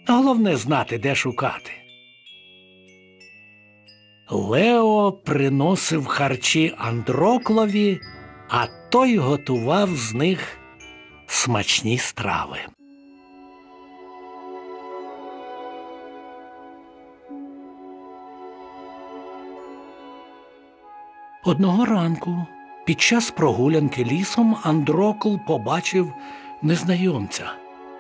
Головне знати, де шукати. Лео приносив харчі Андроклові, а той готував з них смачні страви. Одного ранку, під час прогулянки лісом, Андрокл побачив незнайомця.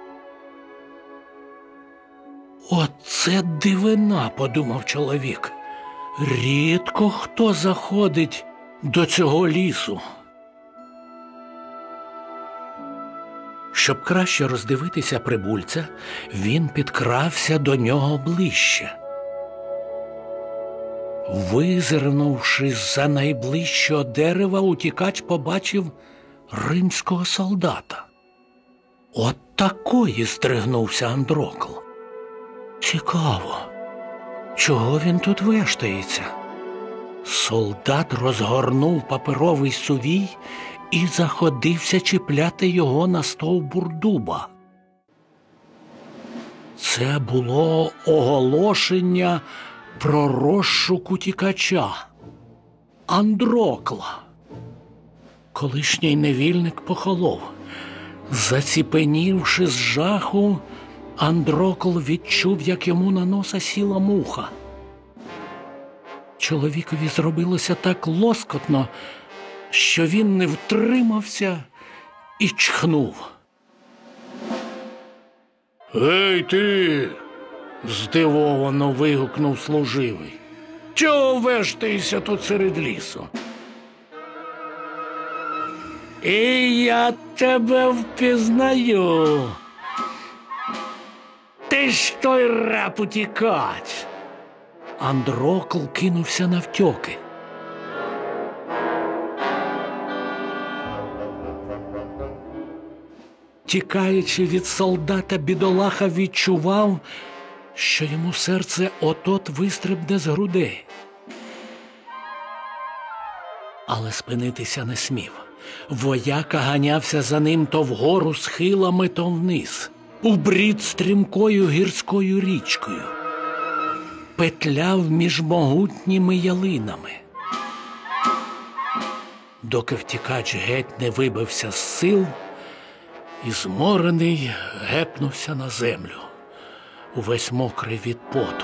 «Оце дивина», – подумав чоловік. «Рідко хто заходить до цього лісу». Щоб краще роздивитися прибульця, він підкрався до нього ближче. Визирнувши з-за найближчого дерева, утікач побачив римського солдата. От такої здригнувся Андрокл. Цікаво, чого він тут вештається? Солдат розгорнув паперовий сувій і заходився чіпляти його на стовбур дуба. Це було оголошення про розшук утікача Андрокла. Колишній невільник похолов. Заціпенівши з жаху, Андрокл відчув, як йому на носа сіла муха. Чоловікові зробилося так лоскотно, що він не втримався і чхнув. «Ей ти!» – здивовано вигукнув служивий. «Чого вештаєшся тут серед лісу?» «І я тебе впізнаю. Ти ж той раб-утікач!» Андрокл кинувся навтьоки. Тікаючи від солдата, бідолаха відчував, що йому серце от-от вистрибне з грудей. Але спинитися не смів. Вояка ганявся за ним то вгору схилами, то вниз, у брід стрімкою гірською річкою. Петляв між могутніми ялинами. Доки втікач геть не вибився з сил, і зморений гепнувся на землю, увесь мокрий від поту.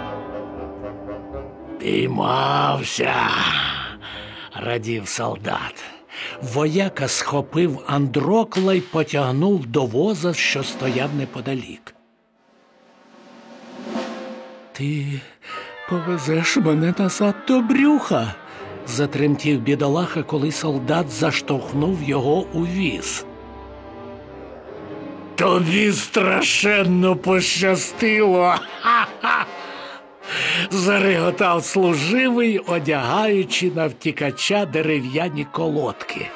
«Піймався!» – радів солдат. Вояка схопив Андрокла й потягнув до воза, що стояв неподалік. «Ти повезеш мене назад до брюха?» – затремтів бідолаха, коли солдат заштовхнув його у віз. «Тобі страшенно пощастило!» – зареготав служивий, одягаючи на втікача дерев'яні колодки.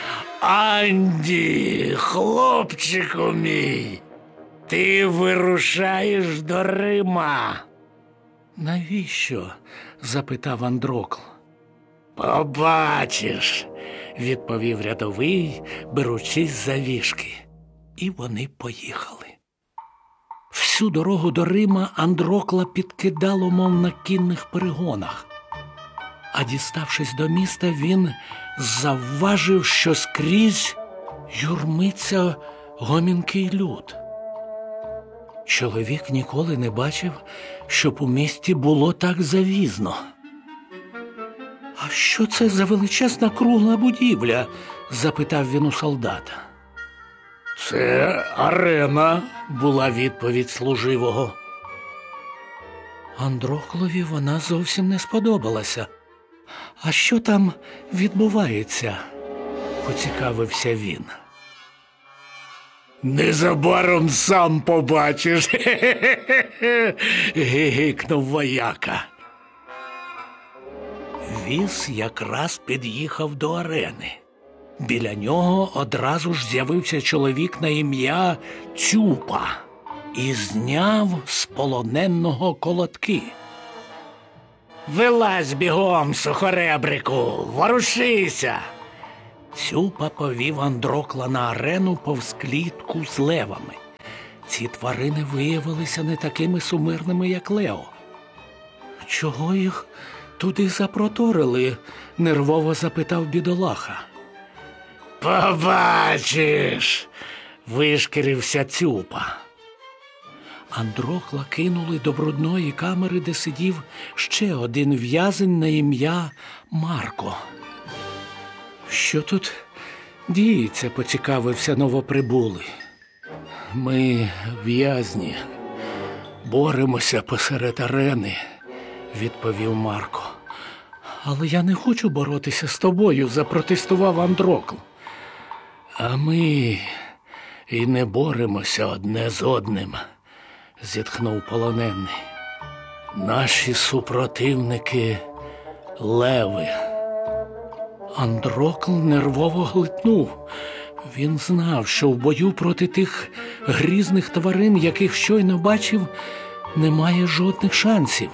«Анді, хлопчику мій, ти вирушаєш до Рима!» «Навіщо?» – запитав Андрокл. «Побачиш!» – відповів рядовий, беручись за віжки. І вони поїхали. Всю дорогу до Рима Андрокла підкидало, мов на кінних перегонах. А діставшись до міста, він завважив, що скрізь юрмиться гомінкий люд. Чоловік ніколи не бачив, щоб у місті було так завізно. «А що це за величезна кругла будівля?» – запитав він у солдата. «Це арена», – була відповідь служивого. Андроклові вона зовсім не сподобалася. «А що там відбувається?» – поцікавився він. «Незабаром сам побачиш», – гикнув вояка. Віз якраз під'їхав до арени. Біля нього одразу ж з'явився чоловік на ім'я Цюпа і зняв з полоненого колодки. «Вилазь бігом, сухоребрику, ворушися!» Цюпа повів Андрокла на арену повз клітку з левами. Ці тварини виявилися не такими сумирними, як Лео. «Чого їх туди запроторили?» – нервово запитав бідолаха. «Побачиш!» – вишкірився Цюпа. Андрокла кинули до брудної камери, де сидів ще один в'язень на ім'я Марко. «Що тут діється?» – поцікавився новоприбулий. «Ми в'язні, боремося посеред арени», – відповів Марко. «Але я не хочу боротися з тобою», – запротестував Андрокл. «А ми і не боремося одне з одним», – зітхнув полонений. «Наші супротивники – леви». Андрокл нервово глитнув. Він знав, що в бою проти тих грізних тварин, яких щойно бачив, немає жодних шансів.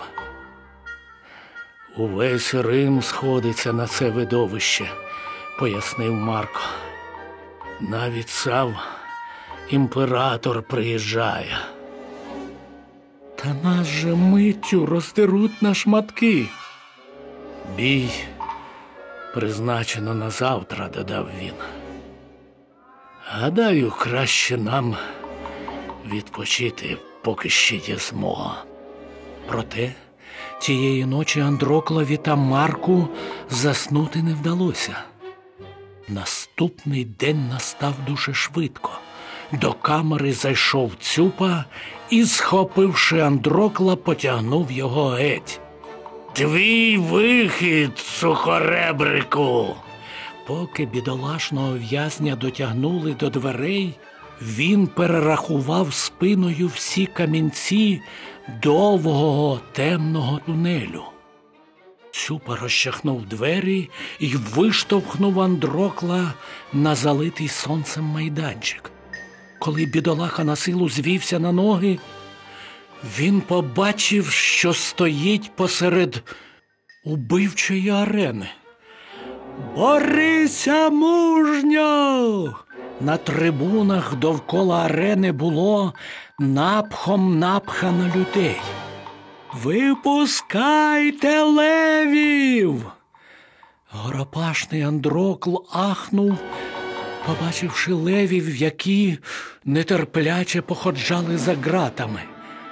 «Увесь Рим сходиться на це видовище», – пояснив Марко. «Навіть сам імператор приїжджає». «Та нас же миттю роздеруть на шматки». «Бій призначено на завтра», – додав він. «Гадаю, краще нам відпочити, поки ще є змога». Проте тієї ночі Андроклові та Марку заснути не вдалося. Наступний день настав дуже швидко. До камери зайшов Цюпа і, схопивши Андрокла, потягнув його геть. «Твій вихід, сухоребрику!» Поки бідолашного в'язня дотягнули до дверей, він перерахував спиною всі камінці довгого темного тунелю. Цюпа розчахнув двері і виштовхнув Андрокла на залитий сонцем майданчик. Коли бідолаха на силу звівся на ноги, він побачив, що стоїть посеред убивчої арени. «Борися мужньо!» На трибунах довкола арени було напхом напхано людей. «Випускайте левів!» Горопашний Андрокл ахнув, побачивши левів, які нетерпляче походжали за ґратами.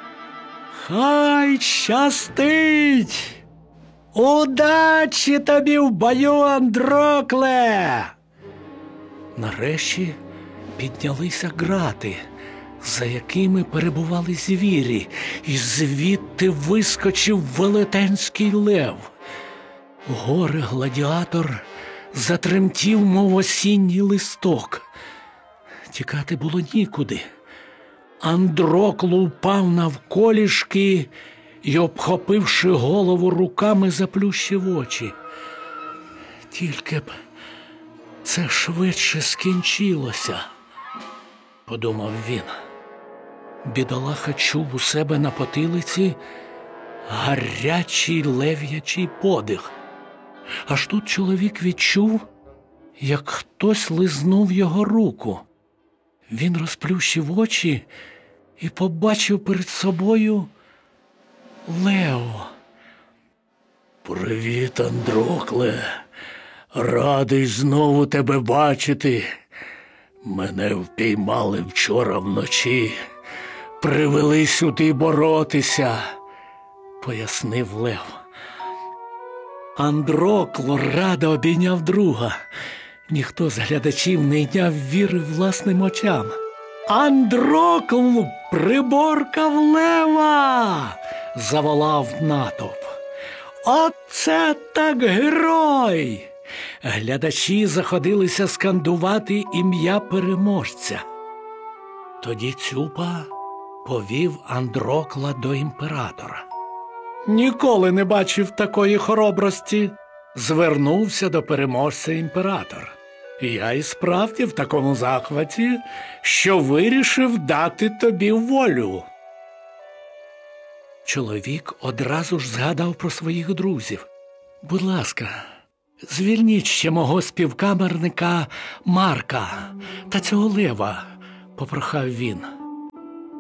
«Хай щастить! Удачі тобі в бою, Андрокле!» Нарешті піднялися ґрати, за якими перебували звірі, і звідти вискочив велетенський лев. Горе-гладіатор затремтів, мов осінній листок. Тікати було нікуди. Андрокл упав навколішки і, обхопивши голову руками, заплющив очі. «Тільки б це швидше скінчилося», – подумав він. Бідолаха чув у себе на потилиці гарячий лев'ячий подих. Аж тут чоловік відчув, як хтось лизнув його руку. Він розплющив очі і побачив перед собою Лео. «Привіт, Андрокле! Радий знову тебе бачити. Мене впіймали вчора вночі. Привели сюди боротися», – пояснив Лев. Андрокл радо обійняв друга. Ніхто з глядачів не йняв віри власним очам. «Андрокл приборкав лева!» – заволав натовп. «Оце так герой!» Глядачі заходилися скандувати ім'я переможця. Тоді Цюпа повів Андрокла до імператора. «Ніколи не бачив такої хоробрості», – звернувся до переможця імператор. «Я і справді в такому захваті, що вирішив дати тобі волю». Чоловік одразу ж згадав про своїх друзів. «Будь ласка, звільніть ще мого співкамерника Марка та цього лева», – попрохав він.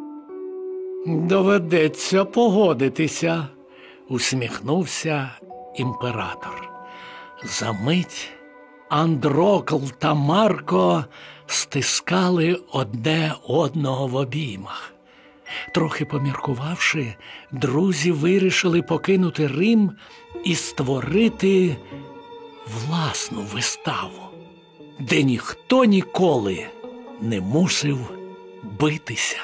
Доведеться погодитися, усміхнувся імператор. Замить Андрокл та Марко стискали одне одного в обіймах. Трохи поміркувавши, друзі вирішили покинути Рим і створити власну виставу, де ніхто ніколи не мусив битися.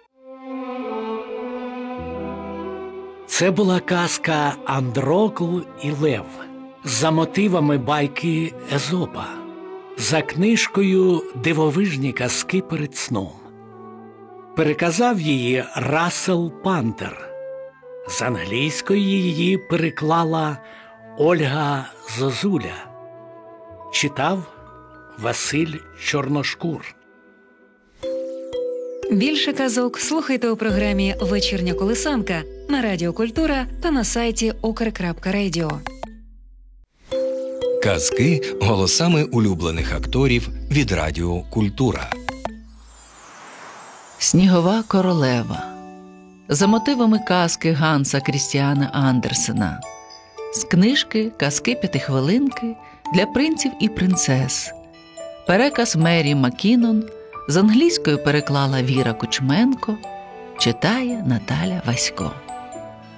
Це була казка «Андрокл і Лев» за мотивами байки Езопа, за книжкою «Дивовижні казки перед сном». Переказав її Рассел Пантер. З англійської її переклала Ольга Зозуля. Читав Василь Чорношкур. Більше казок слухайте у програмі «Вечірня колисанка» на Радіо Культура та на сайті ukr.radio. Казки голосами улюблених акторів від Радіо Культура. Снігова королева. За мотивами казки Ганса Крістіана Андерсена. З книжки «Казки п'ятихвилинки» для принців і принцес. Переказ Мері Маккінон. З англійської переклала Віра Кучменко. Читає Наталя Васько.